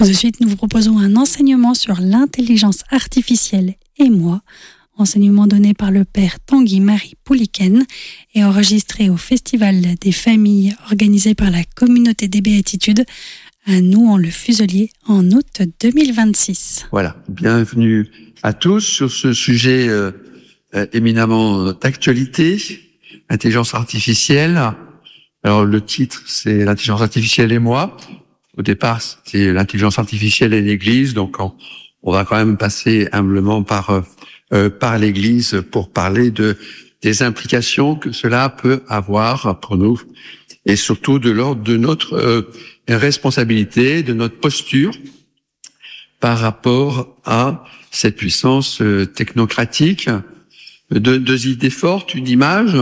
Tout de suite, nous vous proposons un enseignement sur l'intelligence artificielle et moi, enseignement donné par le père Tanguy-Marie Pouliken et enregistré au Festival des familles organisé par la communauté des Béatitudes à Nouan-le-Fuselier en août 2026. Voilà, bienvenue à tous sur ce sujet éminemment d'actualité, intelligence artificielle. Alors le titre, c'est l'intelligence artificielle et moi. Au départ, c'était l'intelligence artificielle et l'Église, donc on va quand même passer humblement par l'Église pour parler des implications que cela peut avoir pour nous et surtout de l'ordre de notre responsabilité, de notre posture par rapport à cette puissance technocratique. Deux idées fortes, une image.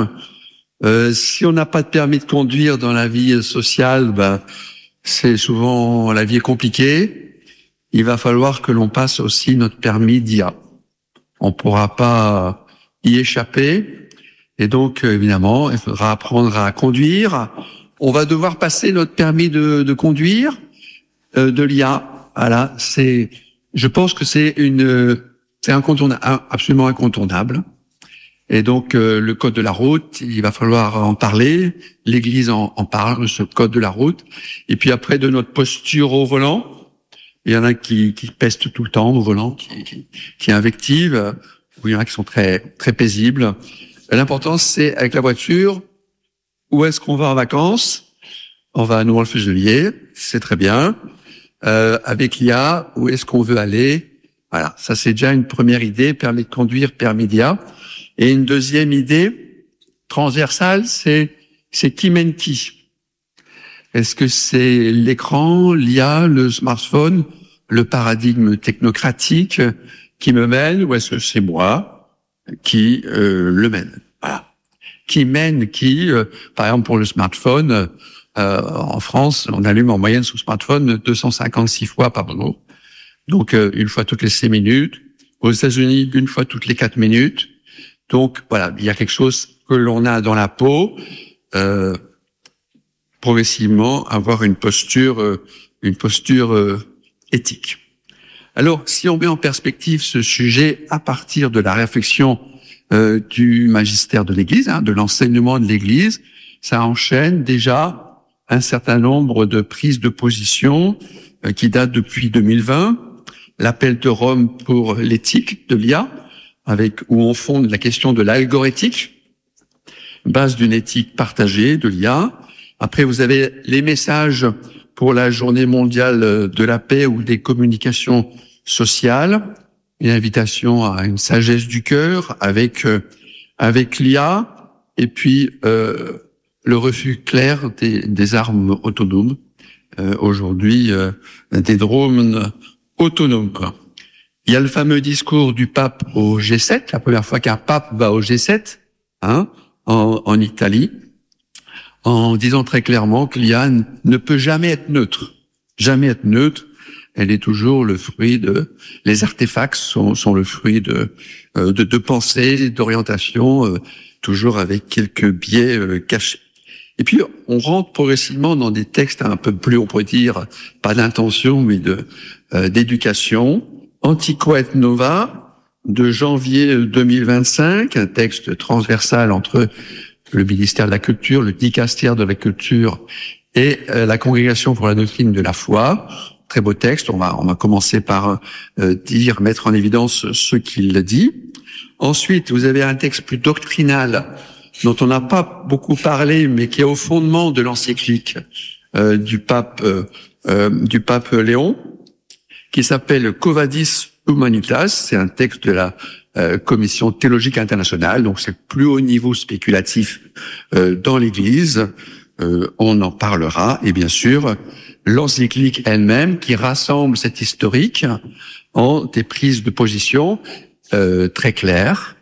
Si on n'a pas de permis de conduire dans la vie sociale, c'est souvent, la vie est compliquée. Il va falloir que l'on passe aussi notre permis d'IA. On pourra pas y échapper. Et donc, évidemment, il faudra apprendre à conduire. On va devoir passer notre permis de conduire, de l'IA. Voilà. Je pense que c'est absolument incontournable. Et donc, le code de la route, il va falloir en parler. L'Église en parle, ce code de la route. Et puis après, de notre posture au volant, il y en a qui pestent tout le temps au volant, qui invectivent, ou il y en a qui sont très très paisibles. L'important, c'est avec la voiture, où est-ce qu'on va en vacances? On va à Nouan-le-Fuselier, c'est très bien. Avec l'IA, où est-ce qu'on veut aller? Voilà, ça c'est déjà une première idée, permis de conduire, permis d'IA. Et une deuxième idée transversale, c'est qui mène qui? Est-ce que c'est l'écran, l'IA, le smartphone, le paradigme technocratique qui me mène, ou est-ce que c'est moi qui le mène? Voilà. Qui mène qui? Par exemple, pour le smartphone, en France, on allume en moyenne son smartphone 256 fois par jour. Donc, une fois toutes les 6 minutes. Aux États-Unis, une fois toutes les 4 minutes. Donc, voilà, il y a quelque chose que l'on a dans la peau. Progressivement, avoir une posture éthique. Alors, si on met en perspective ce sujet à partir de la réflexion du magistère de l'Église, de l'enseignement de l'Église, ça enchaîne déjà un certain nombre de prises de position qui datent depuis 2020. L'appel de Rome pour l'éthique de l'IA, où on fonde la question de l'algorithmique, base d'une éthique partagée de l'IA. Après, vous avez les messages pour la journée mondiale de la paix ou des communications sociales, une invitation à une sagesse du cœur avec l'IA, et puis le refus clair des armes autonomes. Aujourd'hui, des drones autonomes, quoi. Il y a le fameux discours du pape au G7, la première fois qu'un pape va au G7, en Italie, en disant très clairement que l'IA ne peut jamais être neutre. Jamais être neutre. Elle est toujours le fruit les artefacts sont le fruit de pensée, d'orientation, toujours avec quelques biais cachés. Et puis, on rentre progressivement dans des textes un peu plus, on pourrait dire, pas d'intention, mais d'éducation. Antiqua et Nova, de janvier 2025, un texte transversal entre le ministère de la Culture, le dicastère de la Culture et la Congrégation pour la doctrine de la foi. Très beau texte. On va commencer par mettre en évidence ce qu'il dit. Ensuite, vous avez un texte plus doctrinal dont on n'a pas beaucoup parlé, mais qui est au fondement de l'encyclique du pape Léon, qui s'appelle Quo Vadis Humanitas. C'est un texte de la Commission théologique internationale, donc c'est le plus haut niveau spéculatif dans l'Église. On en parlera, et bien sûr, l'encyclique elle-même qui rassemble cet historique en des prises de position très claires,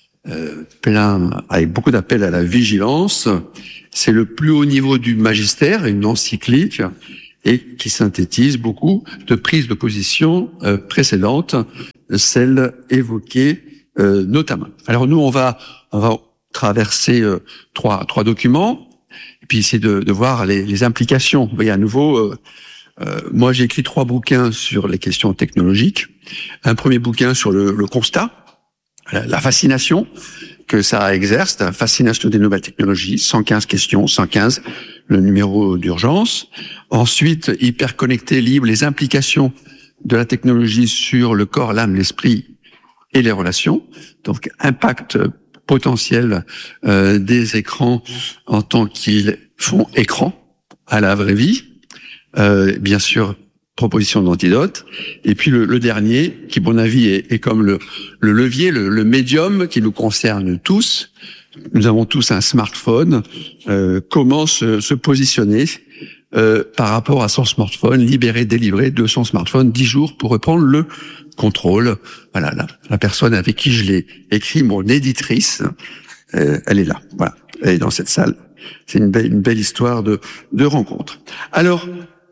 avec beaucoup d'appels à la vigilance. C'est le plus haut niveau du magistère, une encyclique, et qui synthétise beaucoup de prises de position précédentes, celles évoquées notamment. Alors nous, on va traverser trois documents, et puis essayer de voir les implications. Vous voyez, à nouveau, Moi, j'ai écrit 3 bouquins sur les questions technologiques. Un premier bouquin sur le constat, la fascination que ça exerce, la fascination des nouvelles technologies, 115 questions, 115, le numéro d'urgence. Ensuite, hyper connecté, libre, les implications de la technologie sur le corps, l'âme, l'esprit et les relations. Donc, impact potentiel des écrans en tant qu'ils font écran à la vraie vie. Bien sûr, proposition d'antidote. Et puis le dernier, qui, à mon avis, est comme le levier, le médium qui nous concerne tous. Nous avons tous un smartphone. Comment se positionner par rapport à son smartphone, libéré, délivré de son smartphone 10 jours pour reprendre le contrôle. Voilà, la personne avec qui je l'ai écrit, mon éditrice, elle est là. Voilà, elle est dans cette salle. C'est une belle histoire de rencontre. Alors,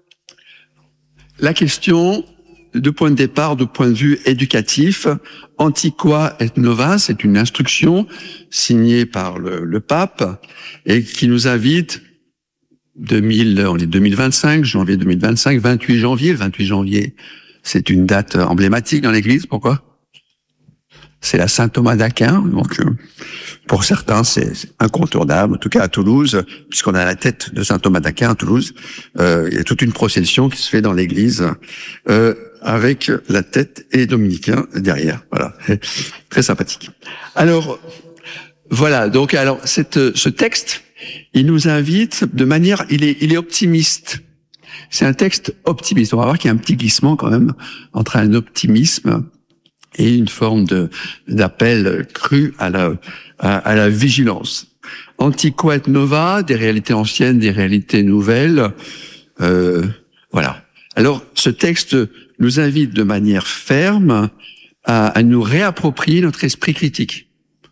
la question de point de départ, de point de vue éducatif, Antiqua et Nova, c'est une instruction signée par le pape et qui nous invite on est 2025, janvier 2025, 28 janvier. Le 28 janvier, c'est une date emblématique dans l'Église. Pourquoi? C'est la Saint Thomas d'Aquin, donc pour certains c'est incontournable. En tout cas à Toulouse, puisqu'on a la tête de Saint Thomas d'Aquin à Toulouse, il y a toute une procession qui se fait dans l'église avec la tête et les dominicains derrière. Voilà, très sympathique. Alors voilà, donc ce texte, il nous invite de manière, il est optimiste. C'est un texte optimiste. On va voir qu'il y a un petit glissement quand même entre un optimisme et une forme d'appel cru à la vigilance. Antiqua et Nova, des réalités anciennes, des réalités nouvelles. Voilà. Alors, ce texte nous invite de manière ferme à nous réapproprier notre esprit critique.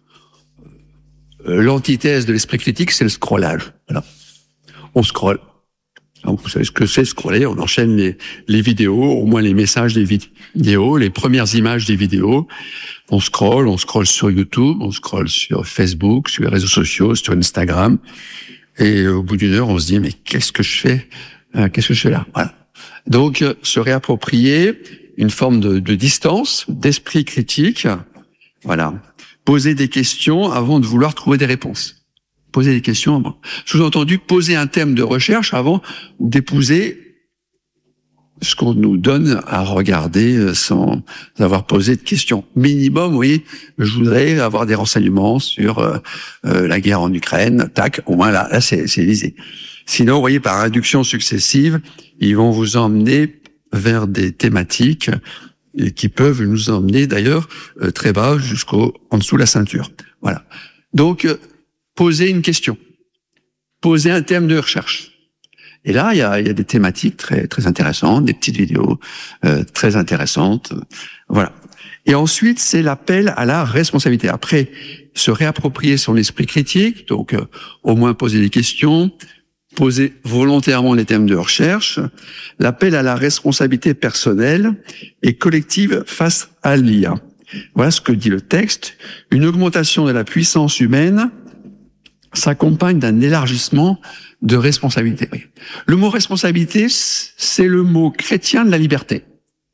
L'antithèse de l'esprit critique, c'est le scrollage. Voilà. On scrolle. Donc, vous savez ce que c'est scroller, on enchaîne les vidéos, au moins les messages des vidéos, les premières images des vidéos. On scrolle sur YouTube, on scrolle sur Facebook, sur les réseaux sociaux, sur Instagram. Et au bout d'une heure, on se dit, mais qu'est-ce que je fais là? Voilà. Donc, se réapproprier une forme de distance, d'esprit critique. Voilà. Poser des questions avant de vouloir trouver des réponses. Poser des questions avant. Sous-entendu, poser un thème de recherche avant d'épouser ce qu'on nous donne à regarder sans avoir posé de questions. Minimum, oui, je voudrais avoir des renseignements sur la guerre en Ukraine. Tac, au moins là c'est lisé. Sinon, vous voyez, par induction successive, ils vont vous emmener vers des thématiques qui peuvent nous emmener d'ailleurs très bas en dessous de la ceinture. Voilà. Donc, poser une question, poser un thème de recherche. Et là, il y a des thématiques très très intéressantes, des petites vidéos très intéressantes. Voilà. Et ensuite, c'est l'appel à la responsabilité. Après, se réapproprier son esprit critique, donc au moins poser des questions, poser volontairement les thèmes de recherche, l'appel à la responsabilité personnelle et collective face à l'IA. Voilà ce que dit le texte. Une augmentation de la puissance humaine s'accompagne d'un élargissement de responsabilité. Le mot responsabilité, c'est le mot chrétien de la liberté.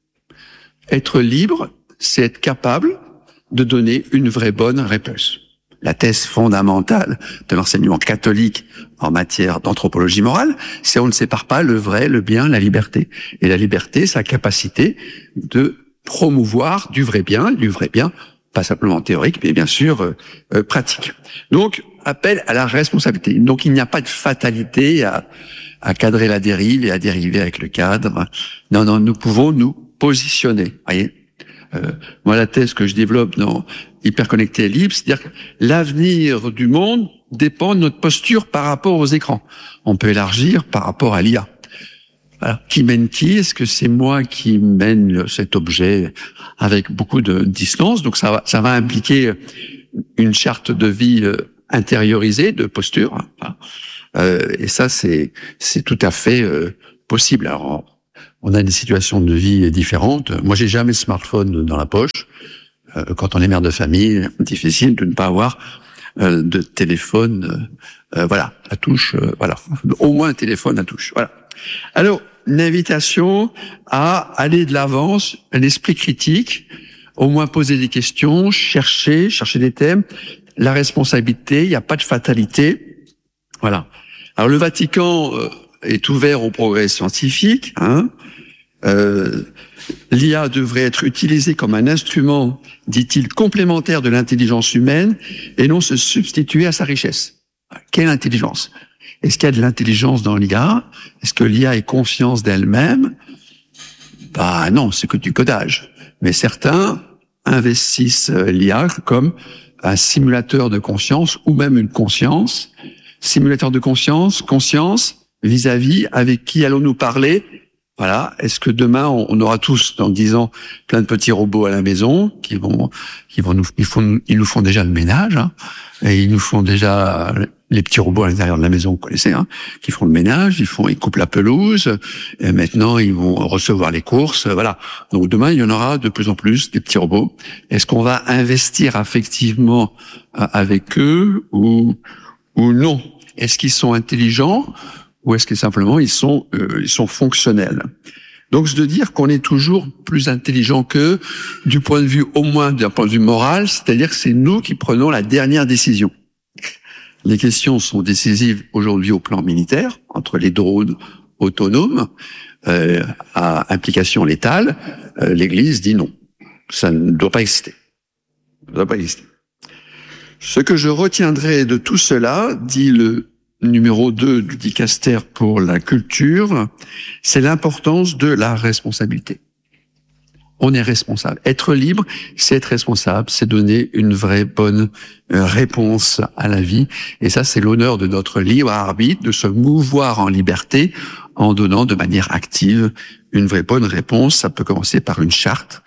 Être libre, c'est être capable de donner une vraie bonne réponse. La thèse fondamentale de l'enseignement catholique en matière d'anthropologie morale, c'est on ne sépare pas le vrai, le bien, la liberté. Et la liberté, c'est la capacité de promouvoir du vrai bien, pas simplement théorique, mais bien sûr pratique. Donc, appel à la responsabilité. Donc, il n'y a pas de fatalité à cadrer la dérive et à dériver avec le cadre. Non, nous pouvons nous positionner. Voyez, moi, la thèse que je développe dans Hyperconnecté et libre, c'est-à-dire que l'avenir du monde dépend de notre posture par rapport aux écrans. On peut élargir par rapport à l'IA. Voilà. Qui mène qui? Est-ce que c'est moi qui mène cet objet avec beaucoup de distance? Donc ça va impliquer une charte de vie intériorisée, de posture. Et ça, c'est tout à fait possible. Alors, on a des situations de vie différentes. Moi, j'ai jamais de smartphone dans la poche. Quand on est mère de famille, difficile de ne pas avoir de téléphone, voilà, à touche, voilà, au moins un téléphone à touche, voilà. Alors, une invitation à aller de l'avant, un esprit critique, au moins poser des questions, chercher des thèmes, la responsabilité, il n'y a pas de fatalité. Voilà. Alors, le Vatican est ouvert au progrès scientifique, hein. L'IA devrait être utilisée comme un instrument, dit-il, complémentaire de l'intelligence humaine et non se substituer à sa richesse. Quelle intelligence? Est-ce qu'il y a de l'intelligence dans l'IA? Est-ce que l'IA ait conscience d'elle-même? Bah non, c'est que du codage. Mais certains investissent l'IA comme un simulateur de conscience ou même une conscience. Simulateur de conscience vis-à-vis avec qui allons-nous parler? Voilà. Est-ce que demain on aura tous, dans 10 ans, plein de petits robots à la maison ils nous font déjà le ménage, hein, et ils nous font déjà les petits robots à l'intérieur de la maison, vous connaissez, hein, qui font le ménage, ils coupent la pelouse, et maintenant ils vont recevoir les courses, voilà. Donc demain il y en aura de plus en plus des petits robots. Est-ce qu'on va investir affectivement avec eux ou non? Est-ce qu'ils sont intelligents? Ou est-ce que simplement ils sont fonctionnels? Donc, c'est de dire qu'on est toujours plus intelligent qu'eux, du point de vue, au moins d'un point de vue moral, c'est-à-dire que c'est nous qui prenons la dernière décision. Les questions sont décisives aujourd'hui au plan militaire, entre les drones autonomes à implication létale. L'Église dit non, ça ne doit pas exister. Ça ne doit pas exister. Ce que je retiendrai de tout cela, dit le numéro 2 du dicaster pour la culture, c'est l'importance de la responsabilité. On est responsable. Être libre, c'est être responsable, c'est donner une vraie bonne réponse à la vie. Et ça, c'est l'honneur de notre libre arbitre, de se mouvoir en liberté en donnant de manière active une vraie bonne réponse. Ça peut commencer par une charte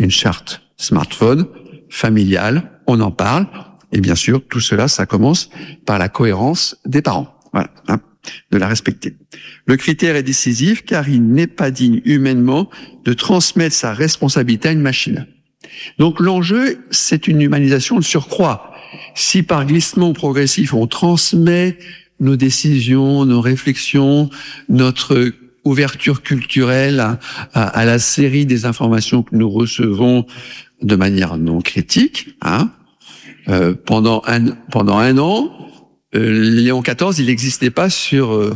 smartphone, familiale, on en parle. Et bien sûr, tout cela, ça commence par la cohérence des parents. Voilà, hein, de la respecter. Le critère est décisif car il n'est pas digne humainement de transmettre sa responsabilité à une machine. Donc l'enjeu, c'est une humanisation de surcroît. Si par glissement progressif, on transmet nos décisions, nos réflexions, notre ouverture culturelle à la série des informations que nous recevons de manière non critique, hein, pendant un an, Léon XIV, il n'existait pas sur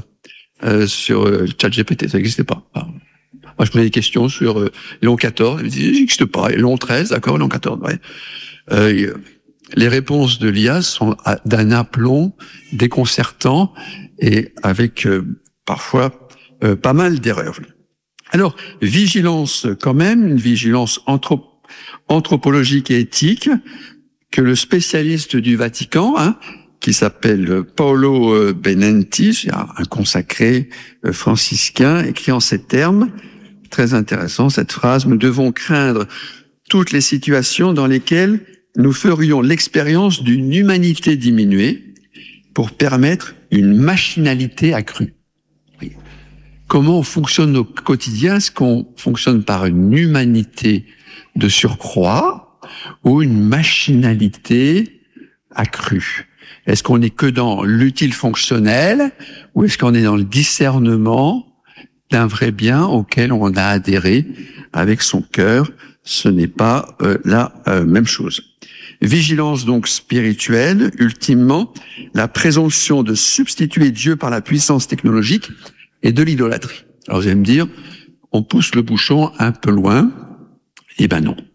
ChatGPT, ça n'existait pas. Moi, je posais des questions sur Léon XIV, il me disait, il n'existe pas. Et Léon XIII, d'accord, Léon XIV, ouais. Les réponses de l'IA sont d'un aplomb déconcertant et avec parfois pas mal d'erreurs. Alors, vigilance quand même, une vigilance anthropologique et éthique, que le spécialiste du Vatican, hein, qui s'appelle Paolo Benenti, un consacré franciscain, écrit en ces termes, très intéressant cette phrase: nous devons craindre toutes les situations dans lesquelles nous ferions l'expérience d'une humanité diminuée pour permettre une machinalité accrue. Oui. Comment on fonctionne au quotidien? Est-ce qu'on fonctionne par une humanité de surcroît ou une machinalité accrue? Est-ce qu'on est que dans l'utile fonctionnel ou est-ce qu'on est dans le discernement d'un vrai bien auquel on a adhéré avec son cœur? Ce n'est pas la même chose. Vigilance donc spirituelle, ultimement, la présomption de substituer Dieu par la puissance technologique et de l'idolâtrie. Alors vous allez me dire, on pousse le bouchon un peu loin. Eh ben non.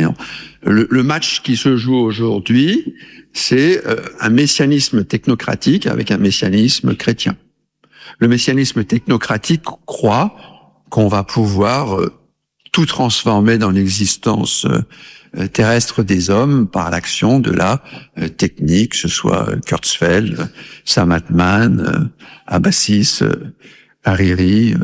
Le match qui se joue aujourd'hui, c'est un messianisme technocratique avec un messianisme chrétien. Le messianisme technocratique croit qu'on va pouvoir tout transformer dans l'existence terrestre des hommes par l'action de la technique, que ce soit Kurzweil, Sam Altman, Abassis, Hariri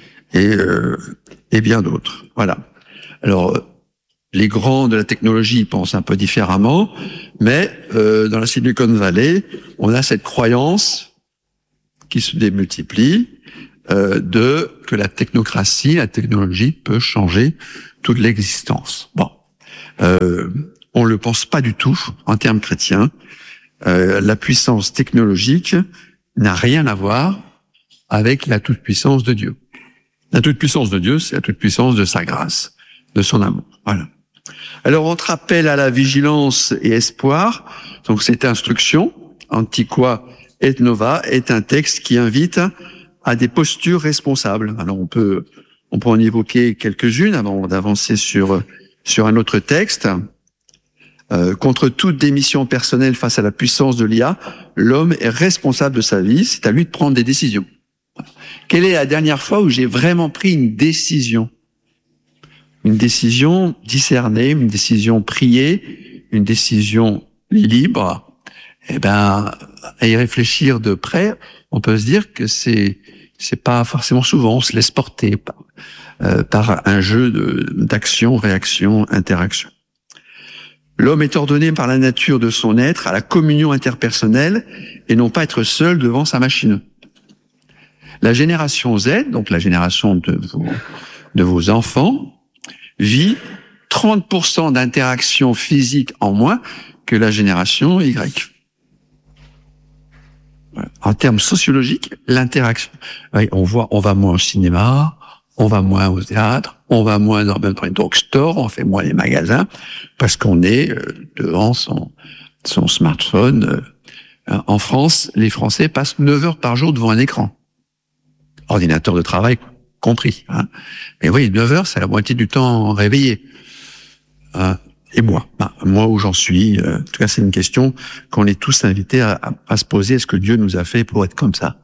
et bien d'autres. Voilà. Alors, les grands de la technologie pensent un peu différemment, mais dans la Silicon Valley, on a cette croyance qui se démultiplie que la technocratie, la technologie peut changer toute l'existence. Bon, on le pense pas du tout en termes chrétiens. La puissance technologique n'a rien à voir avec la toute-puissance de Dieu. La toute-puissance de Dieu, c'est la toute-puissance de sa grâce, de son amour. Voilà. Alors, entre appel à la vigilance et espoir, donc cette instruction, Antiqua et Nova, est un texte qui invite à des postures responsables. Alors, on peut en évoquer quelques-unes avant d'avancer sur un autre texte. Contre toute démission personnelle face à la puissance de l'IA, l'homme est responsable de sa vie, c'est à lui de prendre des décisions. Quelle est la dernière fois où j'ai vraiment pris une décision? Une décision discernée, une décision priée, une décision libre. Eh ben, à y réfléchir de près, on peut se dire que c'est pas forcément souvent. On se laisse porter par un jeu d'action, réaction, interaction. L'homme est ordonné par la nature de son être à la communion interpersonnelle et non pas être seul devant sa machine. La génération Z, donc la génération de vos enfants, vit 30% d'interaction physique en moins que la génération Y. En termes sociologiques, l'interaction. Oui, on va moins au cinéma, on va moins au théâtre, on va moins dans les drugstores, on fait moins les magasins, parce qu'on est devant son smartphone. En France, les Français passent 9 heures par jour devant un écran. Ordinateur de travail compris. Hein. Mais oui, 9 heures, c'est la moitié du temps réveillé. Et moi où j'en suis, en tout cas, c'est une question qu'on est tous invités à se poser. Est-ce que Dieu nous a fait pour être comme ça?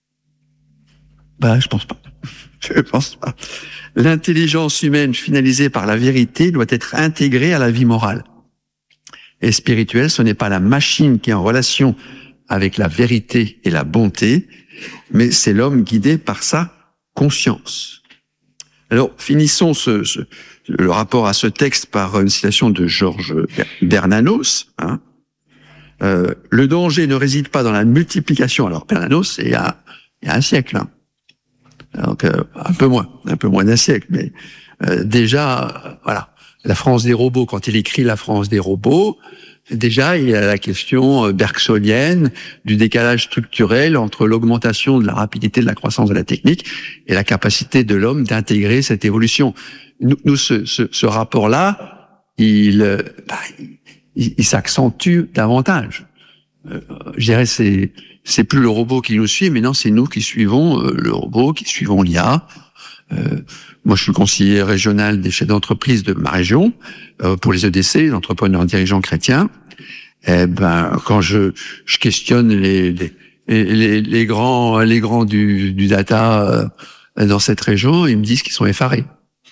Je pense pas. Je pense pas. L'intelligence humaine finalisée par la vérité doit être intégrée à la vie morale et spirituelle. Ce n'est pas la machine qui est en relation avec la vérité et la bonté, mais c'est l'homme guidé par sa conscience. Alors, finissons le rapport à ce texte par une citation de Georges Bernanos. Hein. Le danger ne réside pas dans la multiplication. Alors, Bernanos, il y a un siècle. Hein. Donc, un peu moins d'un siècle, mais déjà, voilà. La France des robots, quand il écrit La France des robots, déjà, il y a la question bergsonienne du décalage structurel entre l'augmentation de la rapidité de la croissance de la technique et la capacité de l'homme d'intégrer cette évolution. Nous ce rapport-là, il s'accentue davantage. Je dirais, c'est plus le robot qui nous suit, mais non, c'est nous qui suivons le robot, qui suivons l'IA. Moi, je suis conseiller régional des chefs d'entreprise de ma région pour les EDC, les entrepreneurs dirigeants chrétiens. Quand je questionne les grands du data dans cette région, ils me disent qu'ils sont effarés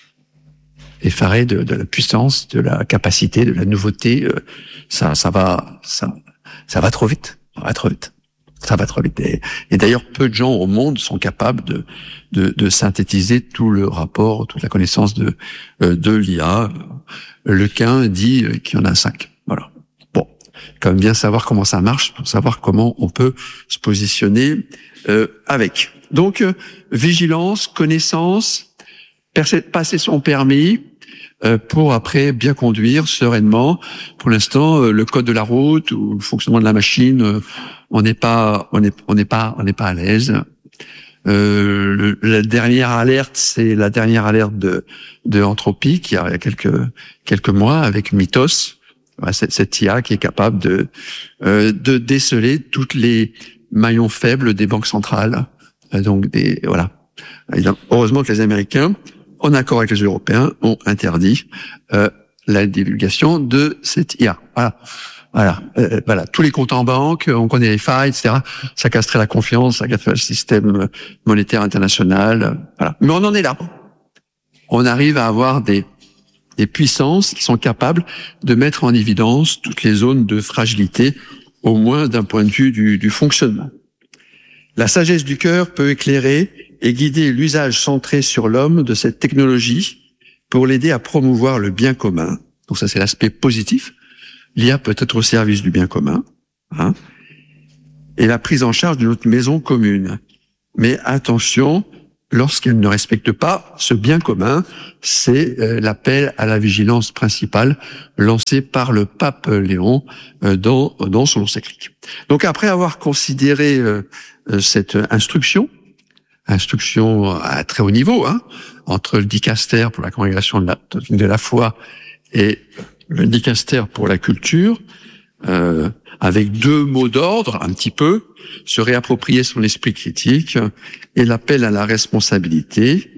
de la puissance, de la capacité, de la nouveauté. Ça va trop vite. Ça va trop vite. Et d'ailleurs, peu de gens au monde sont capables de synthétiser tout le rapport, toute la connaissance de l'IA. Lequin dit qu'il y en a 5. Voilà. Bon, quand même bien savoir comment ça marche pour savoir comment on peut se positionner avec. Donc, vigilance, connaissance, passer son permis pour après bien conduire sereinement. Pour l'instant, le code de la route ou le fonctionnement de la machine, on n'est pas à l'aise. La dernière alerte, c'est la dernière alerte de Anthropic, il y a quelques mois, avec Mythos, cette IA qui est capable de déceler toutes les maillons faibles des banques centrales. Donc voilà. Heureusement que les Américains, en accord avec les Européens, ont interdit la divulgation de cette IA. Voilà. Tous les comptes en banque, on connaît les failles, etc. Ça casserait la confiance, ça casserait le système monétaire international. Voilà. Mais on en est là. On arrive à avoir des puissances qui sont capables de mettre en évidence toutes les zones de fragilité, au moins d'un point de vue du fonctionnement. La sagesse du cœur peut éclairer et guider l'usage centré sur l'homme de cette technologie pour l'aider à promouvoir le bien commun. Donc ça, c'est l'aspect positif. L'IA peut être au service du bien commun, hein, et la prise en charge de notre maison commune. Mais attention, lorsqu'elle ne respecte pas ce bien commun, c'est l'appel à la vigilance principale lancé par le pape Léon dans son encyclique. Donc après avoir considéré cette instruction, instruction à très haut niveau, entre le dicaster pour la congrégation de la foi et le dicaster pour la culture, avec deux mots d'ordre, un petit peu, se réapproprier son esprit critique et l'appel à la responsabilité.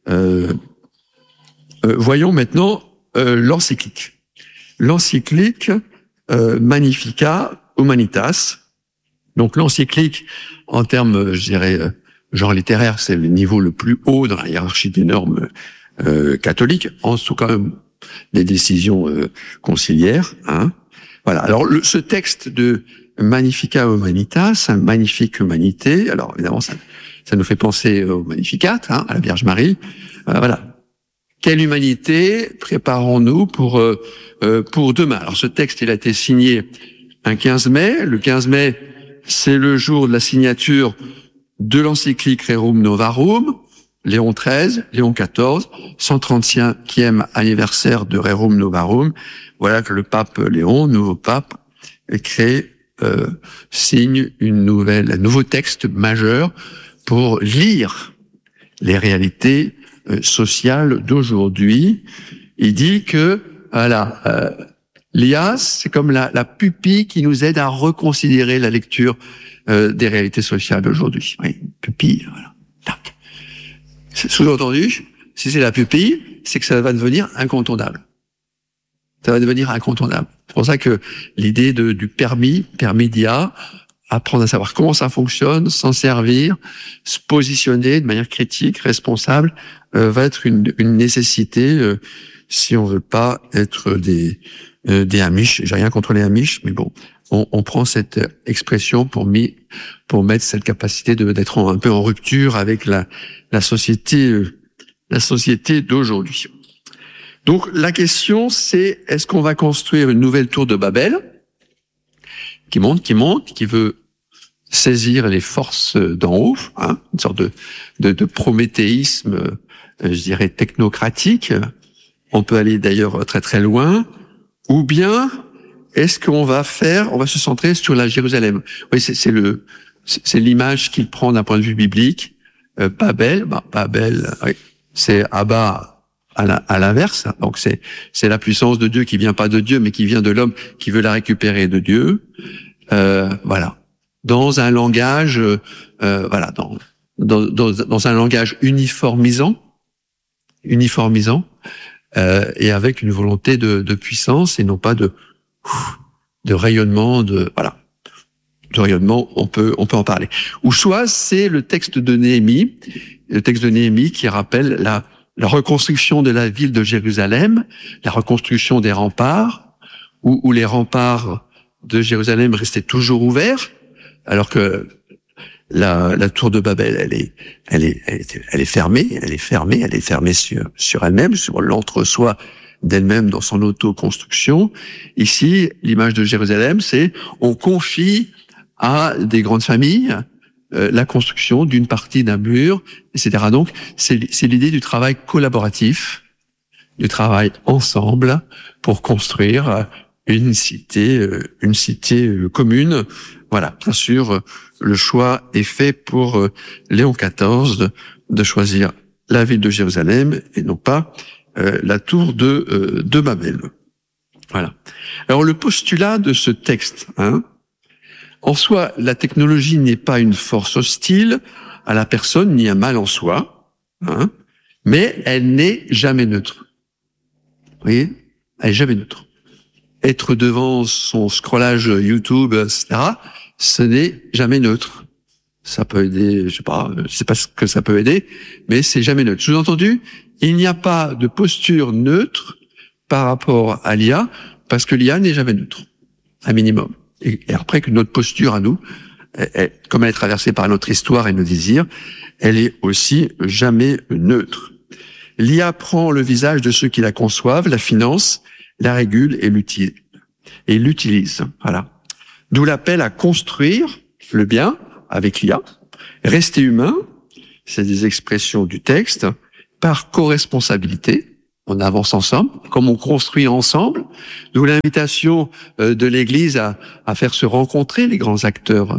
Voyons maintenant l'encyclique. L'encyclique Magnificat Humanitas. Donc l'encyclique, en termes, je dirais, genre littéraire, c'est le niveau le plus haut dans la hiérarchie des normes catholiques, en dessous quand même des décisions conciliaires. Voilà. Alors ce texte de Magnificat Humanitas, magnifique humanité. Alors évidemment, ça nous fait penser au Magnificat, à la Vierge Marie. Voilà. Quelle humanité préparons-nous pour demain? Alors ce texte, il a été signé un 15 mai. Le 15 mai, c'est le jour de la signature de l'encyclique Rerum Novarum, Léon XIII, Léon XIV, 135e anniversaire de Rerum Novarum. Voilà que le pape Léon, nouveau pape, signe un nouveau texte majeur pour lire les réalités sociales d'aujourd'hui. Il dit que l'IA, c'est comme la pupille qui nous aide à reconsidérer la lecture des réalités sociales d'aujourd'hui. Oui, pupille, voilà. Tac. Sous-entendu, si c'est la pupille, c'est que ça va devenir incontournable. Ça va devenir incontournable. C'est pour ça que l'idée du permis d'IA, apprendre à savoir comment ça fonctionne, s'en servir, se positionner de manière critique, responsable, va être une nécessité si on veut pas être des Amish. J'ai rien contre les Amish, mais bon, on prend cette expression pour mettre cette capacité d'être un peu en rupture avec la société d'aujourd'hui. Donc la question c'est, est-ce qu'on va construire une nouvelle tour de Babel qui monte, qui veut saisir les forces d'en haut, une sorte de prométhéisme, je dirais technocratique. On peut aller d'ailleurs très très loin. Ou bien est-ce qu'on va se centrer sur la Jérusalem? Oui, c'est l'image qu'il prend d'un point de vue biblique. Babel, oui, c'est Abba à l'inverse. Donc c'est la puissance de Dieu qui vient pas de Dieu, mais qui vient de l'homme qui veut la récupérer de Dieu. Voilà. Dans un langage, dans un langage uniformisant, et avec une volonté de puissance et non pas de rayonnement, de rayonnement, on peut en parler. Ou soit c'est le texte de Néhémie qui rappelle la reconstruction de la ville de Jérusalem, la reconstruction des remparts, où les remparts de Jérusalem restaient toujours ouverts, alors que la tour de Babel, elle est fermée sur elle-même, sur l'entre-soi d'elle-même dans son auto-construction. Ici, l'image de Jérusalem, c'est on confie à des grandes familles la construction d'une partie d'un mur, etc. Donc, c'est l'idée du travail collaboratif, du travail ensemble pour construire une cité commune. Voilà, bien sûr, le choix est fait pour Léon XIV de choisir la ville de Jérusalem et non pas la tour de Babel. Voilà. Alors le postulat de ce texte, en soi, la technologie n'est pas une force hostile à la personne ni un mal en soi, mais elle n'est jamais neutre. Vous voyez, elle est jamais neutre. Être devant son scrollage YouTube, etc., ce n'est jamais neutre. Ça peut aider, je sais pas ce que ça peut aider, mais c'est jamais neutre. Sous-entendu, il n'y a pas de posture neutre par rapport à l'IA, parce que l'IA n'est jamais neutre, un minimum. Et après que notre posture à nous, comme elle est traversée par notre histoire et nos désirs, elle est aussi jamais neutre. L'IA prend le visage de ceux qui la conçoivent, la financent, la régulent et l'utilisent. Voilà. D'où l'appel à construire le bien avec l'IA, rester humain, c'est des expressions du texte, par co-responsabilité. On avance ensemble, comme on construit ensemble. D'où l'invitation de l'Église à faire se rencontrer les grands acteurs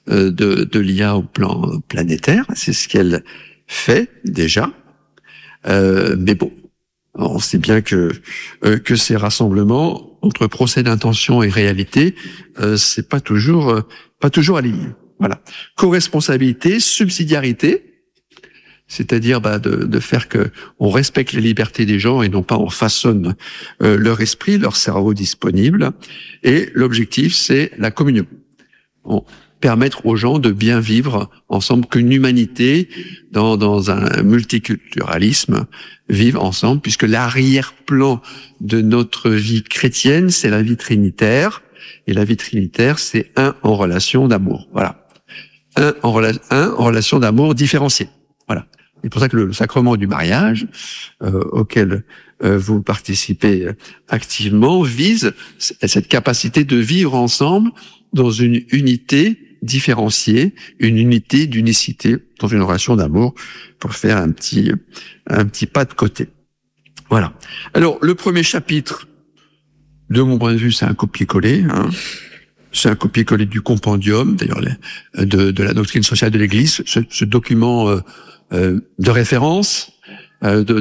de l'IA au plan planétaire. C'est ce qu'elle fait déjà. Mais bon, on sait bien que ces rassemblements entre procès d'intention et réalité, c'est pas toujours aligné. Voilà. Co-responsabilité, subsidiarité. C'est-à-dire de faire que on respecte les libertés des gens et non pas on façonne leur esprit, leur cerveau disponible. Et l'objectif, c'est la communion. Permettre aux gens de bien vivre ensemble, qu'une humanité dans un multiculturalisme vive ensemble, puisque l'arrière-plan de notre vie chrétienne, c'est la vie trinitaire. Et la vie trinitaire, c'est un en relation d'amour. Voilà. Un en relation d'amour différenciée. Voilà. C'est pour ça que le sacrement du mariage, auquel vous participez activement, vise cette capacité de vivre ensemble dans une unité différenciée, une unité d'unicité, dans une relation d'amour, pour faire un petit pas de côté. Voilà. Alors, le premier chapitre, de mon point de vue, c'est un copier-coller, hein. C'est un copier-coller du compendium, d'ailleurs, de la doctrine sociale de l'Église, ce document de référence de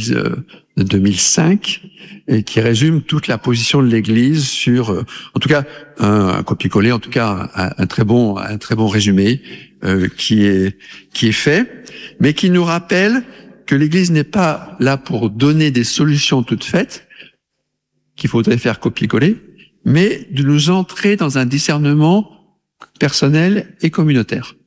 2005 et qui résume toute la position de l'Église sur, en tout cas, un copier-coller, en tout cas un très bon résumé qui est fait, mais qui nous rappelle que l'Église n'est pas là pour donner des solutions toutes faites qu'il faudrait faire copier-coller, mais de nous entrer dans un discernement personnel et communautaire.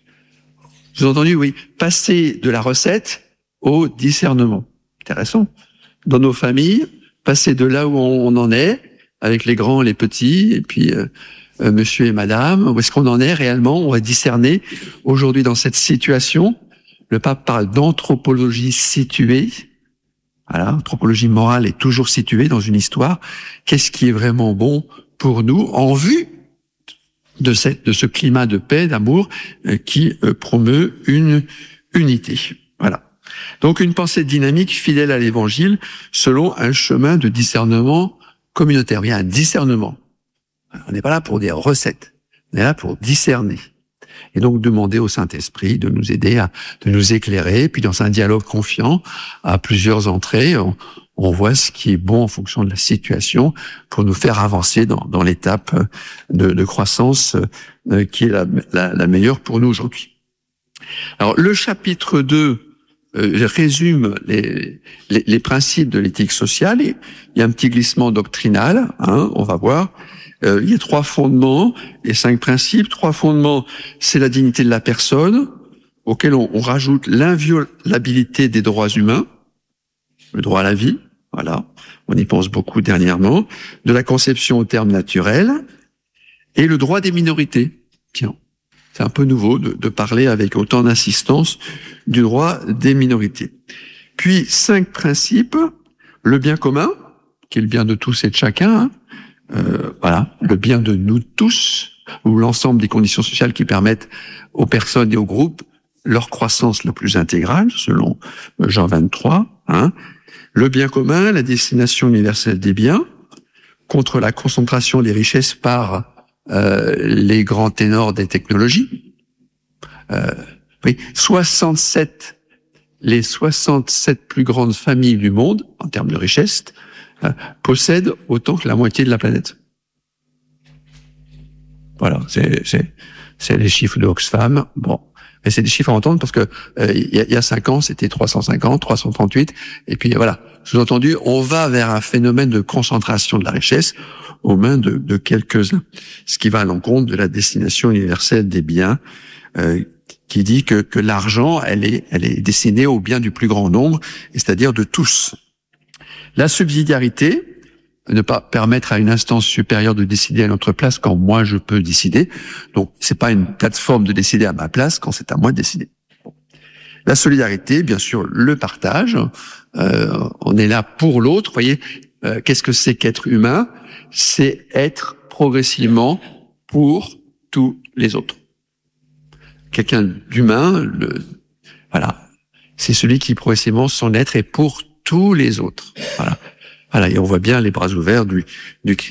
Vous avez entendu, oui, passer de la recette au discernement. Intéressant. Dans nos familles, passer de là où on en est, avec les grands, les petits, et puis monsieur et madame, où est-ce qu'on en est réellement? On va discerner aujourd'hui dans cette situation. Le pape parle d'anthropologie située. Voilà, anthropologie morale est toujours située dans une histoire. Qu'est-ce qui est vraiment bon pour nous en vue de ce climat de paix, d'amour, qui promeut une unité. Voilà. Donc une pensée dynamique, fidèle à l'Évangile, selon un chemin de discernement communautaire. Il y a un discernement. On n'est pas là pour des recettes. On est là pour discerner. Et donc demander au Saint-Esprit de nous aider, de nous éclairer. Puis dans un dialogue confiant, à plusieurs entrées, on voit ce qui est bon en fonction de la situation pour nous faire avancer dans l'étape de croissance qui est la meilleure pour nous aujourd'hui. Alors le chapitre 2 résume les principes de l'éthique sociale. Et il y a un petit glissement doctrinal, hein, on va voir. Il y a 3 fondements et 5 principes. 3 fondements, c'est la dignité de la personne, auquel on rajoute l'inviolabilité des droits humains, le droit à la vie, voilà, on y pense beaucoup dernièrement, de la conception au terme naturel, et le droit des minorités. Tiens, c'est un peu nouveau de parler avec autant d'insistance du droit des minorités. Puis 5 principes, le bien commun, qui est le bien de tous et de chacun, hein, voilà, le bien de nous tous, ou l'ensemble des conditions sociales qui permettent aux personnes et aux groupes leur croissance la plus intégrale, selon Jean 23, hein. Le bien commun, la destination universelle des biens, contre la concentration des richesses par les grands ténors des technologies. Oui, les 67 plus grandes familles du monde, en termes de richesse, possèdent autant que la moitié de la planète. Voilà, c'est les chiffres de Oxfam. Bon, mais c'est des chiffres à entendre parce que il y a 5 ans, c'était 350, 338, et puis voilà. Sous-entendu, on va vers un phénomène de concentration de la richesse aux mains de quelques-uns, ce qui va à l'encontre de la destination universelle des biens, qui dit que l'argent, elle est destinée au bien du plus grand nombre, c'est-à-dire de tous. La subsidiarité, ne pas permettre à une instance supérieure de décider à notre place quand moi je peux décider. Donc c'est pas une plateforme de décider à ma place quand c'est à moi de décider. La solidarité, bien sûr, le partage. On est là pour l'autre. Vous voyez, qu'est-ce que c'est qu'être humain? C'est être progressivement pour tous les autres. Quelqu'un d'humain, voilà, c'est celui qui progressivement son être est pour tous les autres. Voilà. Voilà, et on voit bien les bras ouverts du Christ.